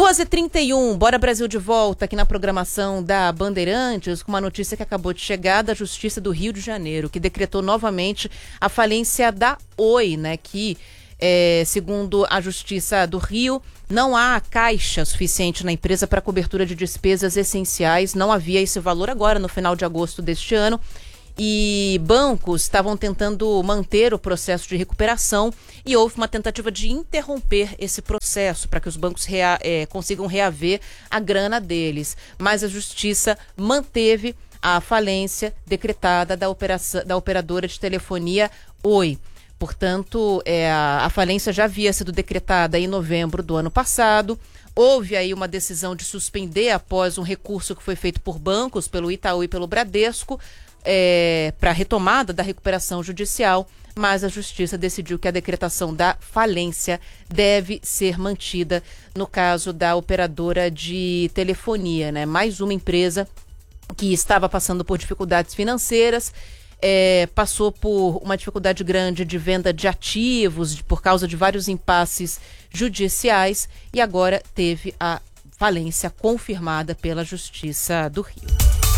2h31, Bora Brasil de volta aqui na programação da Bandeirantes com uma notícia que acabou de chegar da Justiça do Rio de Janeiro, que decretou novamente a falência da Oi, né, que segundo a Justiça do Rio, não há caixa suficiente na empresa para cobertura de despesas essenciais, não havia esse valor agora no final de agosto deste ano. E bancos estavam tentando manter o processo de recuperação e houve uma tentativa de interromper esse processo para que os bancos consigam reaver a grana deles. Mas a Justiça manteve a falência decretada da operadora de telefonia Oi. Portanto, a falência já havia sido decretada em novembro do ano passado. Houve aí uma decisão de suspender após um recurso que foi feito por bancos, pelo Itaú e pelo Bradesco, para retomada da recuperação judicial, mas a Justiça decidiu que a decretação da falência deve ser mantida no caso da operadora de telefonia, né? Mais uma empresa que estava passando por dificuldades financeiras, passou por uma dificuldade grande de venda de ativos por causa de vários impasses judiciais e agora teve a falência confirmada pela Justiça do Rio.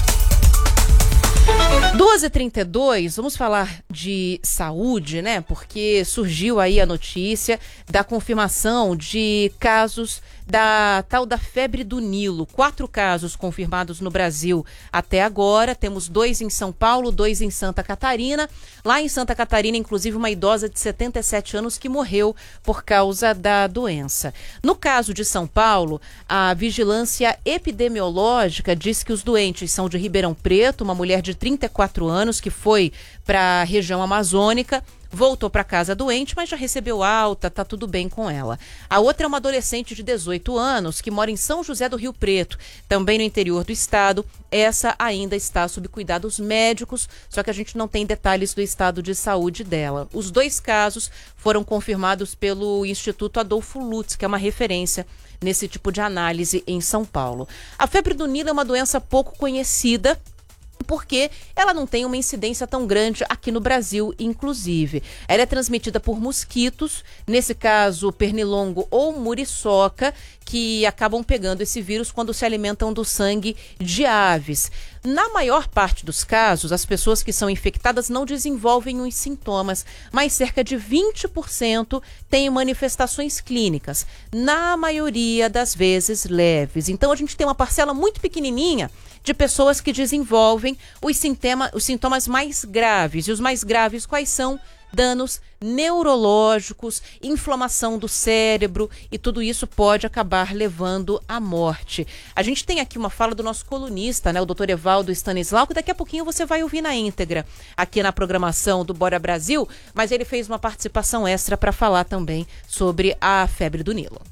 2h32, vamos falar de saúde, né? Porque surgiu aí a notícia da confirmação de casos da tal da febre do Nilo. 4 casos confirmados no Brasil até agora. Temos 2 em São Paulo, 2 em Santa Catarina. Lá em Santa Catarina, inclusive, uma idosa de 77 anos que morreu por causa da doença. No caso de São Paulo, a vigilância epidemiológica diz que os doentes são de Ribeirão Preto, uma mulher de 34 anos que foi para a região amazônica, voltou para casa doente, mas já recebeu alta, tá tudo bem com ela. A outra é uma adolescente de 18 anos que mora em São José do Rio Preto, também no interior do estado. Essa ainda está sob cuidados médicos, só que a gente não tem detalhes do estado de saúde dela. Os 2 casos foram confirmados pelo Instituto Adolfo Lutz, que é uma referência nesse tipo de análise em São Paulo. A febre do Nilo é uma doença pouco conhecida, porque ela não tem uma incidência tão grande aqui no Brasil, inclusive. Ela é transmitida por mosquitos, nesse caso pernilongo ou muriçoca, que acabam pegando esse vírus quando se alimentam do sangue de aves. Na maior parte dos casos, as pessoas que são infectadas não desenvolvem os sintomas, mas cerca de 20% têm manifestações clínicas, na maioria das vezes leves. Então a gente tem uma parcela muito pequenininha de pessoas que desenvolvem os sintomas mais graves. E os mais graves quais são? Danos neurológicos, inflamação do cérebro, e tudo isso pode acabar levando à morte. A gente tem aqui uma fala do nosso colunista, né, o Dr. Evaldo Stanislau, que daqui a pouquinho você vai ouvir na íntegra aqui na programação do Bora Brasil, mas ele fez uma participação extra para falar também sobre a febre do Nilo.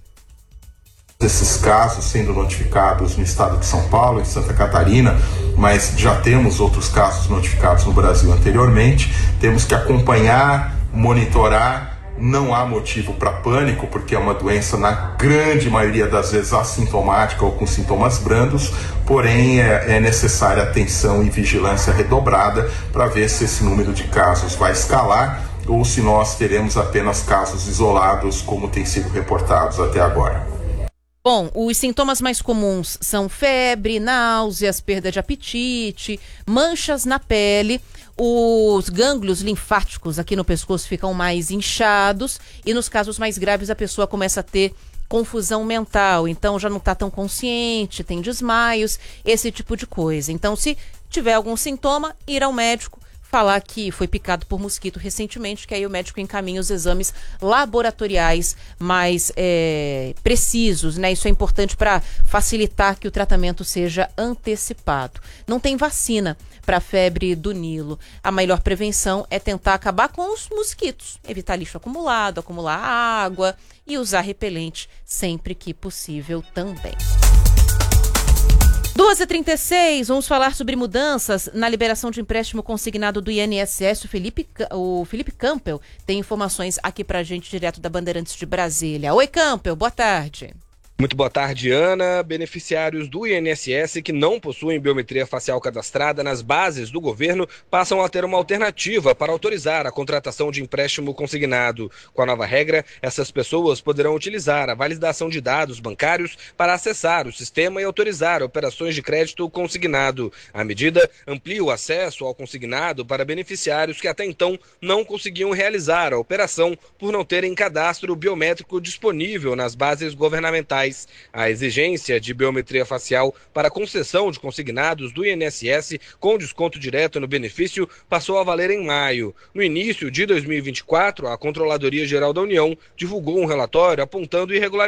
Esses casos sendo notificados no estado de São Paulo, em Santa Catarina, mas já temos outros casos notificados no Brasil anteriormente. Temos que acompanhar, monitorar. Não há motivo para pânico, porque é uma doença, na grande maioria das vezes, assintomática ou com sintomas brandos, porém é necessária atenção e vigilância redobrada para ver se esse número de casos vai escalar ou se nós teremos apenas casos isolados, como tem sido reportados até agora. Bom, os sintomas mais comuns são febre, náuseas, perda de apetite, manchas na pele, os gânglios linfáticos aqui no pescoço ficam mais inchados e nos casos mais graves a pessoa começa a ter confusão mental, então já não está tão consciente, tem desmaios, esse tipo de coisa. Então, se tiver algum sintoma, ir ao médico, falar que foi picado por mosquito recentemente, que aí o médico encaminha os exames laboratoriais mais precisos, né? Isso é importante para facilitar que o tratamento seja antecipado. Não tem vacina para a febre do Nilo. A melhor prevenção é tentar acabar com os mosquitos, evitar lixo acumulado, acumular água e usar repelente sempre que possível também. 2h36, vamos falar sobre mudanças na liberação de empréstimo consignado do INSS. O Felipe Campbell tem informações aqui pra gente direto da Bandeirantes de Brasília. Oi, Campbell, boa tarde. Muito boa tarde, Ana. Beneficiários do INSS que não possuem biometria facial cadastrada nas bases do governo passam a ter uma alternativa para autorizar a contratação de empréstimo consignado. Com a nova regra, essas pessoas poderão utilizar a validação de dados bancários para acessar o sistema e autorizar operações de crédito consignado. A medida amplia o acesso ao consignado para beneficiários que até então não conseguiam realizar a operação por não terem cadastro biométrico disponível nas bases governamentais. A exigência de biometria facial para concessão de consignados do INSS com desconto direto no benefício passou a valer em maio. No início de 2024, a Controladoria Geral da União divulgou um relatório apontando irregularidades